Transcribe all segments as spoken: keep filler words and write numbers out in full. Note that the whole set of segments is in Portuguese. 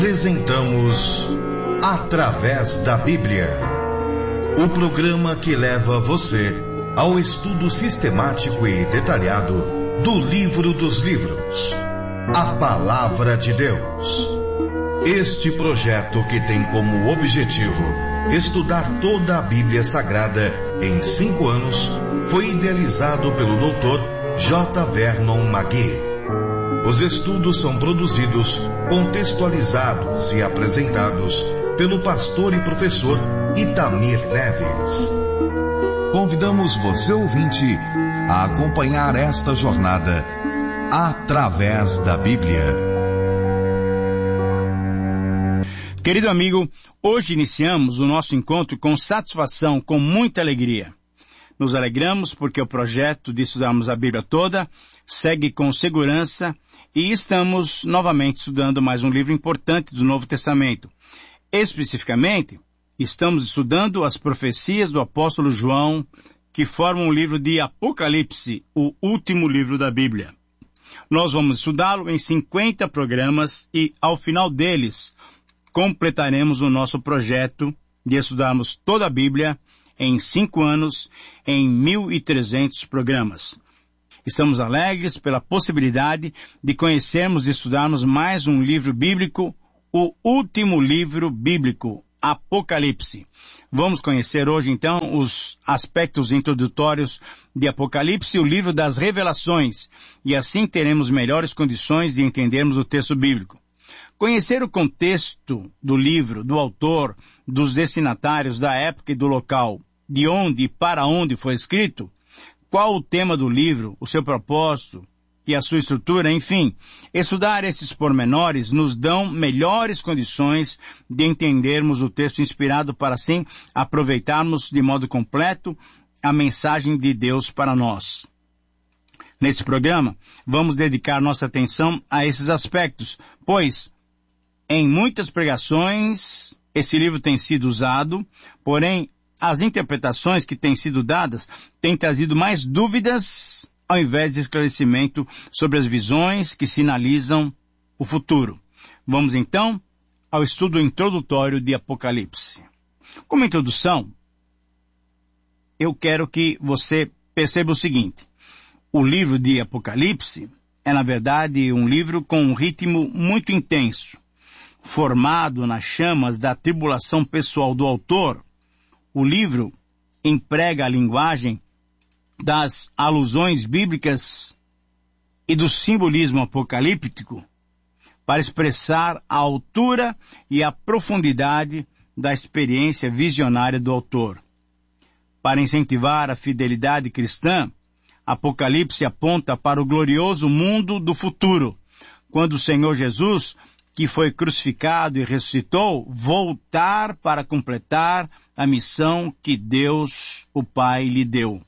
Apresentamos Através da Bíblia, o programa que leva você ao estudo sistemático e detalhado do livro dos livros, a Palavra de Deus. Este projeto, que tem como objetivo estudar toda a Bíblia Sagrada em cinco anos, foi idealizado pelo doutor J. Vernon McGee. Os estudos são produzidos, contextualizados e apresentados pelo pastor e professor Itamir Neves. Convidamos você, ouvinte, a acompanhar esta jornada através da Bíblia. Querido amigo, hoje iniciamos o nosso encontro com satisfação, com muita alegria. Nos alegramos porque o projeto de estudarmos a Bíblia toda segue com segurança e estamos novamente estudando mais um livro importante do Novo Testamento. Especificamente, estamos estudando as profecias do apóstolo João, que formam o livro de Apocalipse, o último livro da Bíblia. Nós vamos estudá-lo em cinquenta programas e, ao final deles, completaremos o nosso projeto de estudarmos toda a Bíblia em cinco anos, em mil e trezentos programas. Estamos alegres pela possibilidade de conhecermos e estudarmos mais um livro bíblico, o último livro bíblico, Apocalipse. Vamos conhecer hoje, então, os aspectos introdutórios de Apocalipse, o livro das revelações, e assim teremos melhores condições de entendermos o texto bíblico. Conhecer o contexto do livro, do autor, dos destinatários, da época e do local, de onde e para onde foi escrito, qual o tema do livro, o seu propósito e a sua estrutura, enfim, estudar esses pormenores nos dão melhores condições de entendermos o texto inspirado para assim aproveitarmos de modo completo a mensagem de Deus para nós. Nesse programa, vamos dedicar nossa atenção a esses aspectos, pois, em muitas pregações, esse livro tem sido usado, porém, as interpretações que têm sido dadas têm trazido mais dúvidas ao invés de esclarecimento sobre as visões que sinalizam o futuro. Vamos então ao estudo introdutório de Apocalipse. Como introdução, eu quero que você perceba o seguinte: o livro de Apocalipse é, na verdade, um livro com um ritmo muito intenso, formado nas chamas da tribulação pessoal do autor. O livro emprega a linguagem das alusões bíblicas e do simbolismo apocalíptico para expressar a altura e a profundidade da experiência visionária do autor. Para incentivar a fidelidade cristã, Apocalipse aponta para o glorioso mundo do futuro, quando o Senhor Jesus, que foi crucificado e ressuscitou, voltar para completar a missão que Deus, o Pai, lhe deu.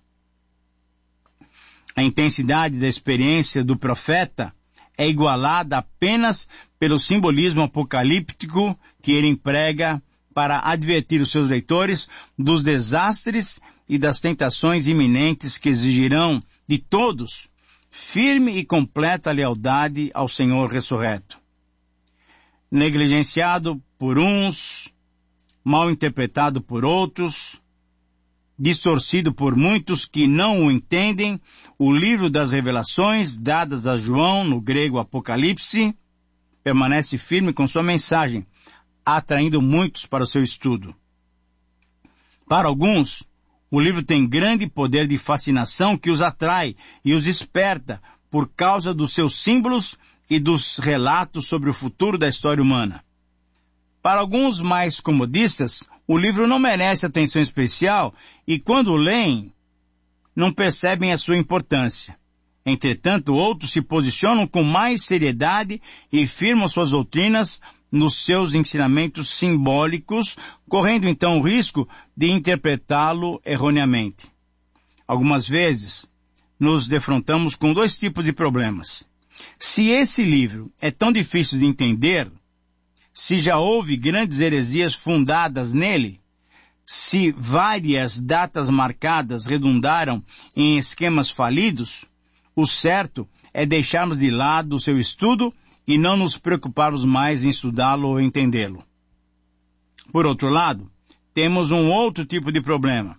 A intensidade da experiência do profeta é igualada apenas pelo simbolismo apocalíptico que ele emprega para advertir os seus leitores dos desastres e das tentações iminentes que exigirão de todos firme e completa lealdade ao Senhor ressurreto. Negligenciado por uns, mal interpretado por outros, distorcido por muitos que não o entendem, o livro das revelações dadas a João, no grego Apocalipse, permanece firme com sua mensagem, atraindo muitos para o seu estudo. Para alguns, o livro tem grande poder de fascinação que os atrai e os desperta por causa dos seus símbolos e dos relatos sobre o futuro da história humana. Para alguns mais comodistas, o livro não merece atenção especial e, quando o leem, não percebem a sua importância. Entretanto, outros se posicionam com mais seriedade e firmam suas doutrinas nos seus ensinamentos simbólicos, correndo então o risco de interpretá-lo erroneamente. Algumas vezes, nos defrontamos com dois tipos de problemas. Se esse livro é tão difícil de entender, se já houve grandes heresias fundadas nele, se várias datas marcadas redundaram em esquemas falidos, o certo é deixarmos de lado o seu estudo e não nos preocuparmos mais em estudá-lo ou entendê-lo. Por outro lado, temos um outro tipo de problema.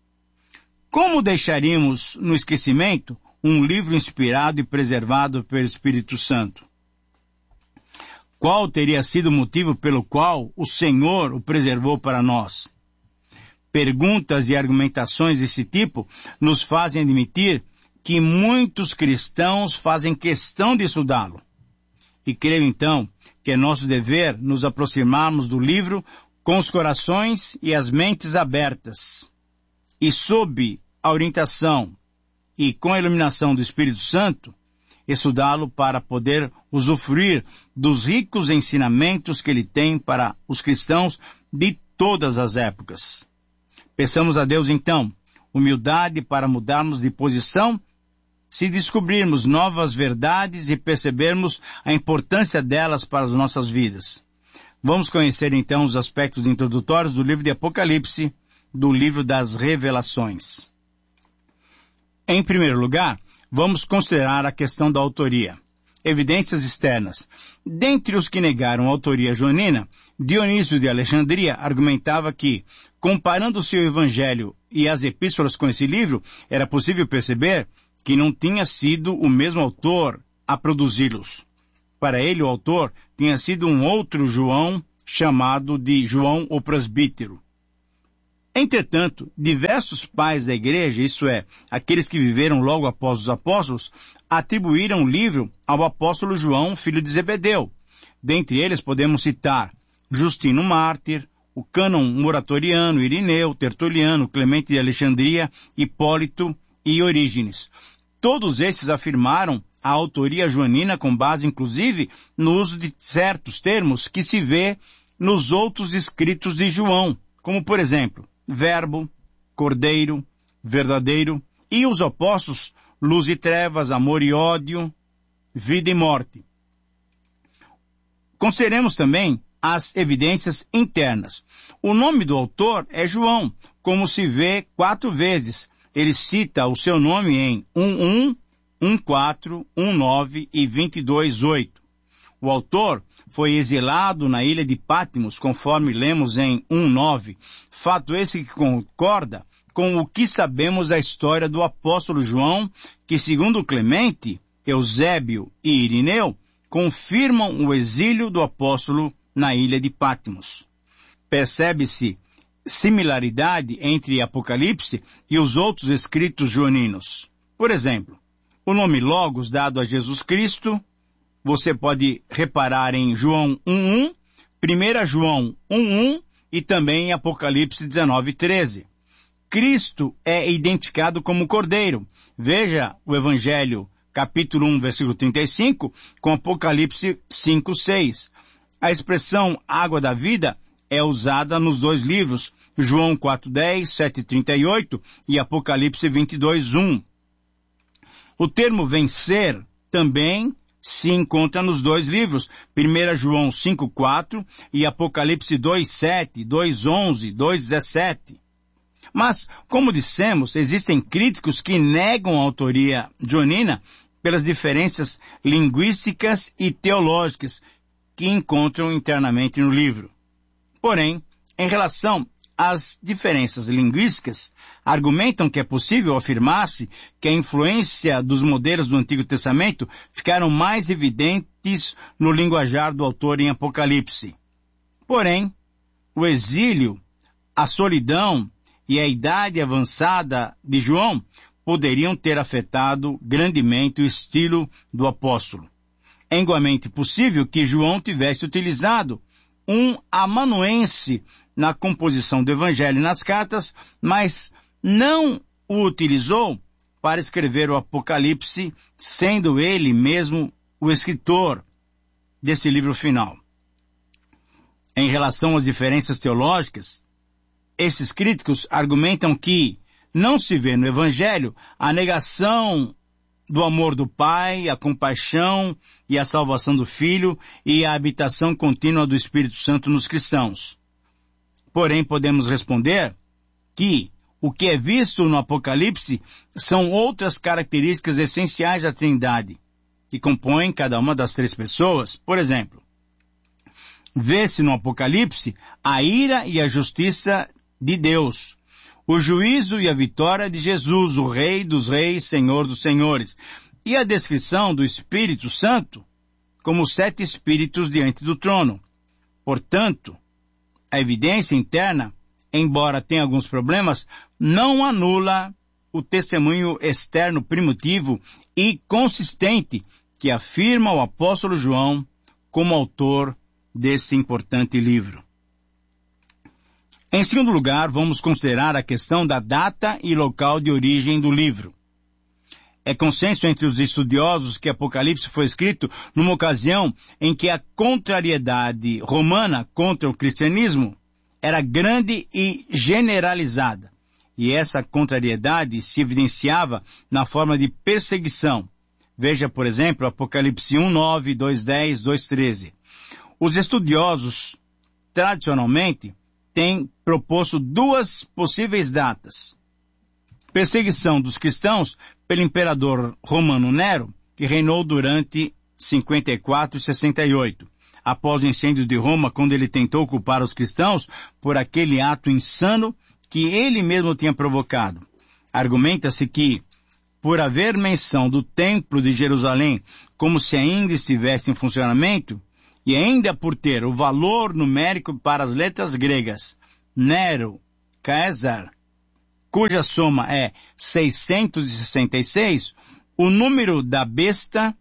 Como deixaríamos no esquecimento um livro inspirado e preservado pelo Espírito Santo? Qual teria sido o motivo pelo qual o Senhor o preservou para nós? Perguntas e argumentações desse tipo nos fazem admitir que muitos cristãos fazem questão de estudá-lo. E creio então que é nosso dever nos aproximarmos do livro com os corações e as mentes abertas, e sob a orientação e com a iluminação do Espírito Santo, estudá-lo para poder usufruir dos ricos ensinamentos que ele tem para os cristãos de todas as épocas. Peçamos a Deus então humildade para mudarmos de posição se descobrirmos novas verdades e percebermos a importância delas para as nossas vidas. Vamos conhecer então os aspectos introdutórios do livro de Apocalipse, do livro das Revelações. Em primeiro lugar, vamos considerar a questão da autoria. Evidências externas. Dentre os que negaram a autoria joanina, Dionísio de Alexandria argumentava que, comparando o seu evangelho e as epístolas com esse livro, era possível perceber que não tinha sido o mesmo autor a produzi-los. Para ele, o autor tinha sido um outro João, chamado de João o Presbítero. Entretanto, diversos pais da igreja, isto é, aqueles que viveram logo após os apóstolos, atribuíram o livro ao apóstolo João, filho de Zebedeu. Dentre eles podemos citar Justino Mártir, o cânon moratoriano, Irineu, Tertuliano, Clemente de Alexandria, Hipólito e Orígenes. Todos esses afirmaram a autoria joanina com base, inclusive, no uso de certos termos que se vê nos outros escritos de João, como, por exemplo, verbo, cordeiro, verdadeiro, e os opostos, luz e trevas, amor e ódio, vida e morte. Consideremos também as evidências internas. O nome do autor é João, como se vê quatro vezes. Ele cita o seu nome em um um, um quatro, um nove e vinte e dois, oito. O autor foi exilado na ilha de Patmos, conforme lemos em um nove. Fato esse que concorda com o que sabemos da história do apóstolo João, que segundo Clemente, Eusébio e Irineu, confirmam o exílio do apóstolo na ilha de Patmos. Percebe-se similaridade entre Apocalipse e os outros escritos joaninos. Por exemplo, o nome Logos dado a Jesus Cristo, você pode reparar em João um um, primeiro João um um e também em Apocalipse dezenove, treze. Cristo é identificado como Cordeiro. Veja o Evangelho, capítulo um, versículo trinta e cinco, com Apocalipse cinco, seis. A expressão água da vida é usada nos dois livros, João quatro, dez, sete, trinta e oito e Apocalipse vinte e dois, um. O termo vencer também se encontra nos dois livros, primeiro João cinco, quatro e Apocalipse dois, sete, dois, onze, dois, dezessete. Mas, como dissemos, existem críticos que negam a autoria joanina pelas diferenças linguísticas e teológicas que encontram internamente no livro. Porém, em relação às diferenças linguísticas, argumentam que é possível afirmar-se que a influência dos modelos do Antigo Testamento ficaram mais evidentes no linguajar do autor em Apocalipse. Porém, o exílio, a solidão e a idade avançada de João poderiam ter afetado grandemente o estilo do apóstolo. É igualmente possível que João tivesse utilizado um amanuense na composição do Evangelho e nas cartas, mas não o utilizou para escrever o Apocalipse, sendo ele mesmo o escritor desse livro final. Em relação às diferenças teológicas, esses críticos argumentam que não se vê no Evangelho a negação do amor do Pai, a compaixão e a salvação do Filho e a habitação contínua do Espírito Santo nos cristãos. Porém, podemos responder que o que é visto no Apocalipse são outras características essenciais da Trindade. que compõem cada uma das três pessoas. Por exemplo, vê-se no Apocalipse a ira e a justiça de Deus, o juízo e a vitória de Jesus, o Rei dos Reis, Senhor dos Senhores, e a descrição do Espírito Santo como sete espíritos diante do trono. Portanto, a evidência interna, embora tenha alguns problemas, não anula o testemunho externo primitivo e consistente que afirma o apóstolo João como autor desse importante livro. Em segundo lugar, vamos considerar a questão da data e local de origem do livro. É consenso entre os estudiosos que Apocalipse foi escrito numa ocasião em que a contrariedade romana contra o cristianismo era grande e generalizada. E essa contrariedade se evidenciava na forma de perseguição. Veja, por exemplo, Apocalipse um, nove, dois, dez, dois, treze. Os estudiosos, tradicionalmente, têm proposto duas possíveis datas. Perseguição dos cristãos pelo imperador romano Nero, que reinou durante cinquenta e quatro e sessenta e oito, após o incêndio de Roma, quando ele tentou culpar os cristãos por aquele ato insano que ele mesmo tinha provocado. Argumenta-se que, por haver menção do Templo de Jerusalém como se ainda estivesse em funcionamento, e ainda por ter o valor numérico para as letras gregas, Nero, César, cuja soma é seiscentos e sessenta e seis, o número da besta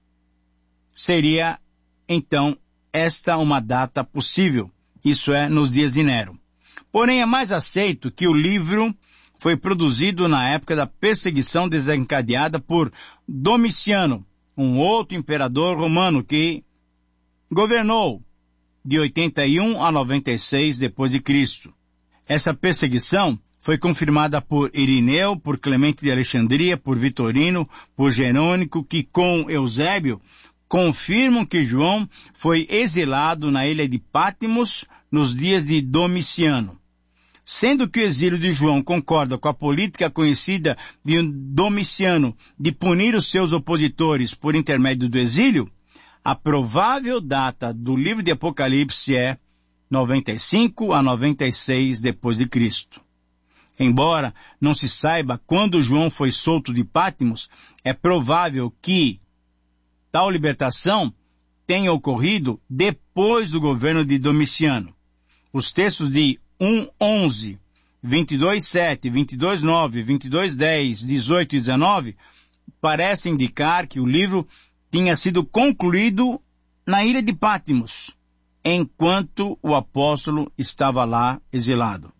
seria, então, esta uma data possível, isso é, nos dias de Nero. Porém, é mais aceito que o livro foi produzido na época da perseguição desencadeada por Domiciano, um outro imperador romano que governou de oitenta e um a noventa e seis depois de Cristo. Essa perseguição foi confirmada por Irineu, por Clemente de Alexandria, por Vitorino, por Jerônico, que com Eusébio confirmam que João foi exilado na ilha de Patmos nos dias de Domiciano. Sendo que o exílio de João concorda com a política conhecida de Domiciano de punir os seus opositores por intermédio do exílio, a provável data do livro de Apocalipse é noventa e cinco a noventa e seis depois de Cristo. Embora não se saiba quando João foi solto de Patmos, é provável que tal libertação tenha ocorrido depois do governo de Domiciano. Os textos de um, onze, vinte e dois, sete, vinte e dois, nove, vinte e dois, dez, dezoito e dezenove parecem indicar que o livro tinha sido concluído na ilha de Patmos, enquanto o apóstolo estava lá exilado.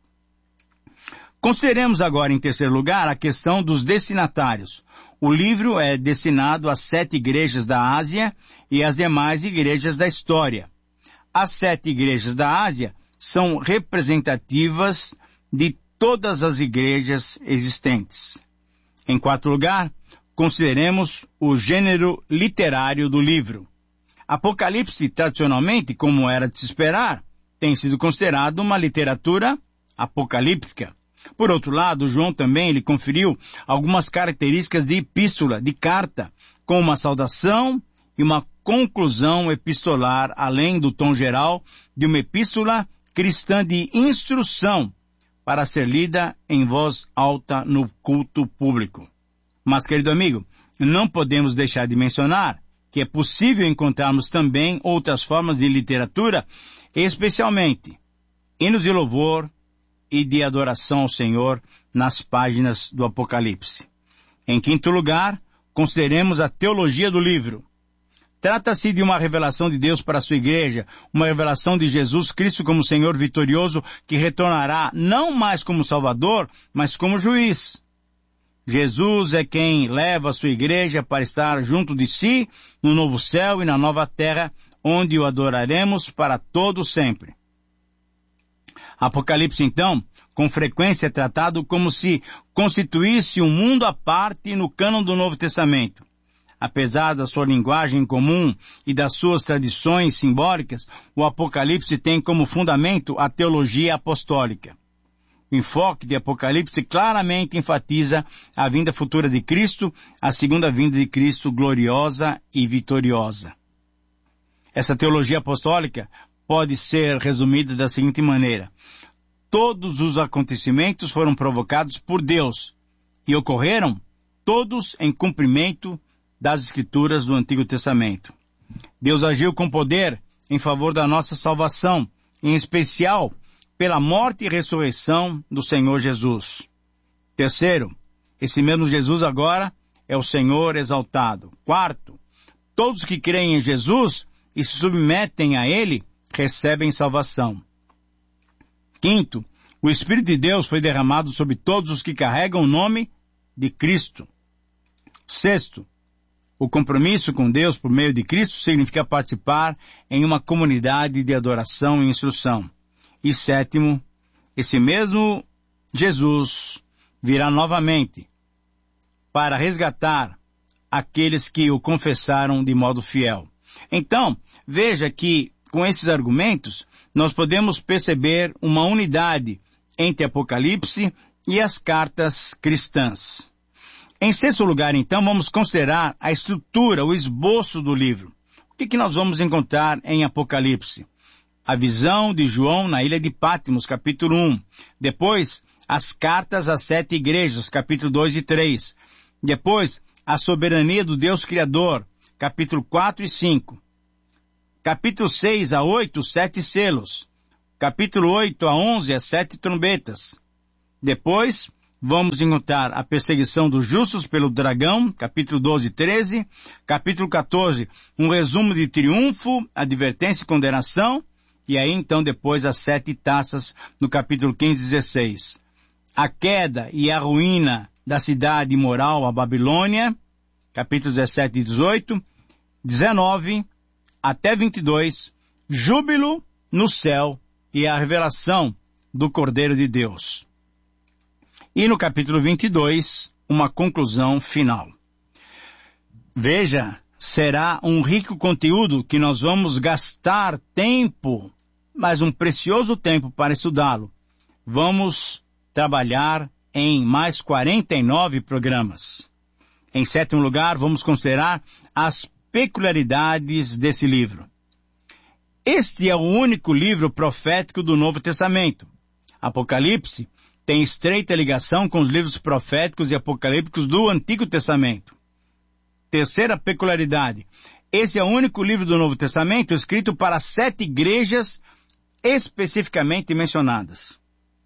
Consideremos agora, em terceiro lugar, a questão dos destinatários. O livro é destinado às sete igrejas da Ásia e às demais igrejas da história. As sete igrejas da Ásia são representativas de todas as igrejas existentes. Em quarto lugar, consideremos o gênero literário do livro. Apocalipse, tradicionalmente, como era de se esperar, tem sido considerado uma literatura apocalíptica. Por outro lado, João também lhe conferiu algumas características de epístola, de carta, com uma saudação e uma conclusão epistolar, além do tom geral de uma epístola cristã de instrução para ser lida em voz alta no culto público. Mas, querido amigo, não podemos deixar de mencionar que é possível encontrarmos também outras formas de literatura, especialmente hinos de louvor e de adoração ao Senhor nas páginas do Apocalipse. Em quinto lugar, consideremos a teologia do livro. Trata-se de uma revelação de Deus para a sua igreja, uma revelação de Jesus Cristo como Senhor vitorioso que retornará não mais como Salvador, mas como juiz. Jesus é quem leva a sua igreja para estar junto de si no novo céu e na nova terra, onde o adoraremos para todo sempre. Apocalipse, então, com frequência é tratado como se constituísse um mundo à parte no cânon do Novo Testamento. Apesar da sua linguagem comum e das suas tradições simbólicas, o Apocalipse tem como fundamento a teologia apostólica. O enfoque de Apocalipse claramente enfatiza a vinda futura de Cristo, a segunda vinda de Cristo gloriosa e vitoriosa. Essa teologia apostólica pode ser resumida da seguinte maneira: todos os acontecimentos foram provocados por Deus e ocorreram todos em cumprimento das Escrituras do Antigo Testamento. Deus agiu com poder em favor da nossa salvação, em especial pela morte e ressurreição do Senhor Jesus. Terceiro, esse mesmo Jesus agora é o Senhor exaltado. Quarto, todos que creem em Jesus e se submetem a Ele recebem salvação. Quinto, o Espírito de Deus foi derramado sobre todos os que carregam o nome de Cristo. Sexto, o compromisso com Deus por meio de Cristo significa participar em uma comunidade de adoração e instrução. E sétimo, esse mesmo Jesus virá novamente para resgatar aqueles que o confessaram de modo fiel. Então, veja que com esses argumentos nós podemos perceber uma unidade entre Apocalipse e as cartas cristãs. Em sexto lugar, então, vamos considerar a estrutura, o esboço do livro. O que, que nós vamos encontrar em Apocalipse? A visão de João na ilha de Patmos, capítulo um. Depois, as cartas às sete igrejas, capítulo dois e três. Depois, a soberania do Deus Criador, capítulo quatro e cinco. Capítulo seis a oito, os sete selos. Capítulo oito a onze, as sete trombetas. Depois, vamos encontrar a perseguição dos justos pelo dragão, capítulo doze e treze. Capítulo quatorze, um resumo de triunfo, advertência e condenação. E aí, então, depois, as sete taças, no capítulo quinze e dezesseis. A queda e a ruína da cidade imoral, a Babilônia, capítulos dezessete e dezoito. dezenove até vinte e dois, júbilo no céu e a revelação do Cordeiro de Deus. E no capítulo vinte e dois, uma conclusão final. Veja, será um rico conteúdo que nós vamos gastar tempo, mas um precioso tempo para estudá-lo. Vamos trabalhar em mais quarenta e nove programas. Em sétimo lugar, vamos considerar as peculiaridades desse livro. Este é o único livro profético do Novo Testamento. Apocalipse tem estreita ligação com os livros proféticos e apocalípticos do Antigo Testamento. Terceira peculiaridade. Esse é o único livro do Novo Testamento escrito para sete igrejas especificamente mencionadas.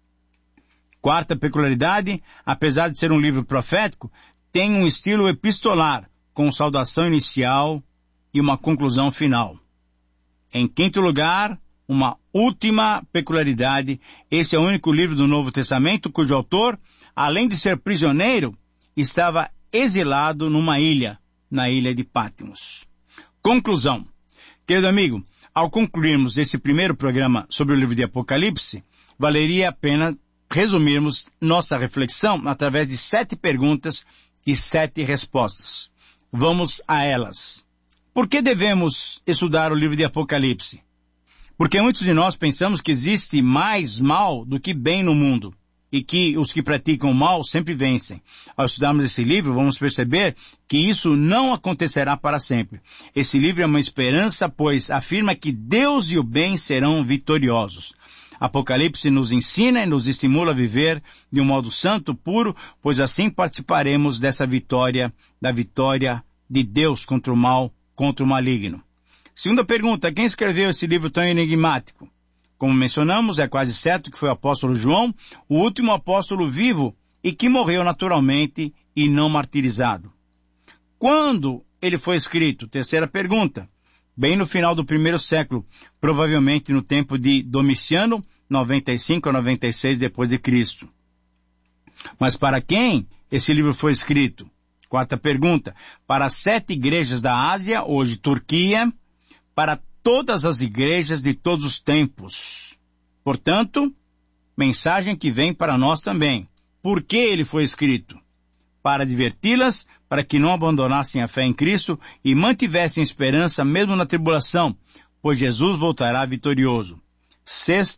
Quarta peculiaridade. Apesar de ser um livro profético, tem um estilo epistolar, com saudação inicial e uma conclusão final. Em quinto lugar, uma última peculiaridade. Esse é o único livro do Novo Testamento cujo autor, além de ser prisioneiro, estava exilado numa ilha, na ilha de Patmos. Conclusão. Querido amigo, ao concluirmos esse primeiro programa sobre o livro de Apocalipse, valeria a pena resumirmos nossa reflexão através de sete perguntas e sete respostas. Vamos a elas. Por que devemos estudar o livro de Apocalipse? Porque muitos de nós pensamos que existe mais mal do que bem no mundo, e que os que praticam o mal sempre vencem. Ao estudarmos esse livro, vamos perceber que isso não acontecerá para sempre. Esse livro é uma esperança, pois afirma que Deus e o bem serão vitoriosos. Apocalipse nos ensina e nos estimula a viver de um modo santo, puro, pois assim participaremos dessa vitória, da vitória de Deus contra o mal, contra o maligno. Segunda pergunta, quem escreveu esse livro tão enigmático? Como mencionamos, é quase certo que foi o apóstolo João, o último apóstolo vivo e que morreu naturalmente e não martirizado. Quando ele foi escrito? Terceira pergunta. Bem no final do primeiro século, provavelmente no tempo de Domiciano, noventa e cinco a noventa e seis depois de Cristo. Mas para quem esse livro foi escrito? Quarta pergunta. Para as sete igrejas da Ásia, hoje Turquia, para todas as igrejas de todos os tempos. Portanto, mensagem que vem para nós também. Por que ele foi escrito? Para adverti-las, para que não abandonassem a fé em Cristo e mantivessem esperança mesmo na tribulação, pois Jesus voltará vitorioso. Sexta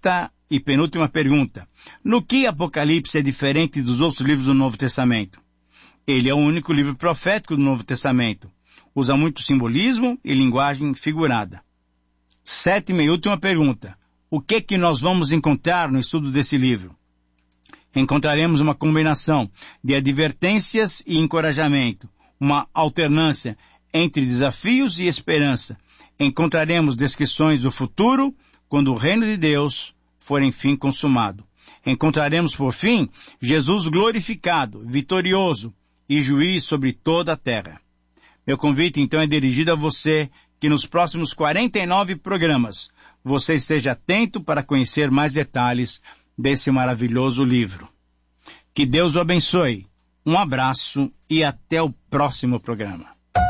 e penúltima pergunta. No que Apocalipse é diferente dos outros livros do Novo Testamento? Ele é o único livro profético do Novo Testamento. Usa muito simbolismo e linguagem figurada. Sétima e última pergunta. O que que nós vamos encontrar no estudo desse livro? Encontraremos uma combinação de advertências e encorajamento, uma alternância entre desafios e esperança. Encontraremos descrições do futuro, quando o reino de Deus for enfim consumado. Encontraremos, por fim, Jesus glorificado, vitorioso e juiz sobre toda a terra. Meu convite, então, é dirigido a você que nos próximos quarenta e nove programas você esteja atento para conhecer mais detalhes desse maravilhoso livro. Que Deus o abençoe. Um abraço e até o próximo programa.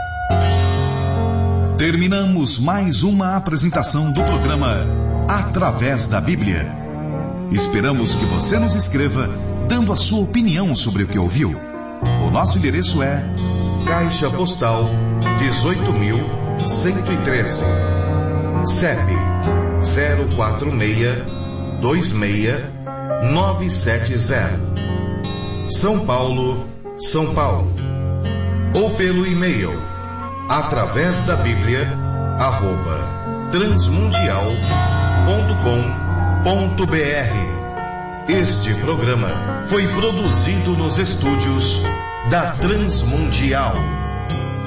Terminamos mais uma apresentação do programa Através da Bíblia. Esperamos que você nos escreva dando a sua opinião sobre o que ouviu. O nosso endereço é Caixa Postal dezoito mil cento e treze, C E P zero quatro seis dois seis nove sete zero, São Paulo, São Paulo. Ou pelo e-mail através da Bíblia arroba transmundial ponto com ponto br. Este programa foi produzido nos estúdios da Transmundial.